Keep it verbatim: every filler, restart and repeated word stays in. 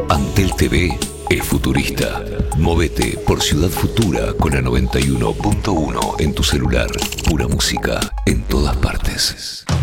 Antel T V es futurista. Movete por Ciudad Futura con la noventa y uno punto uno en tu celular. Pura música en todas partes.